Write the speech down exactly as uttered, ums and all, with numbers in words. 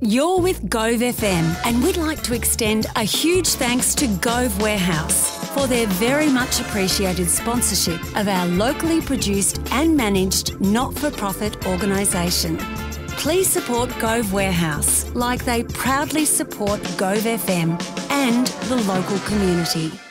You're with Gove F M, and we'd like to extend a huge thanks to Gove Warehouse for their very much appreciated sponsorship of our locally produced and managed not-for-profit organisation. Please support Gove Warehouse like they proudly support Gove F M and the local community.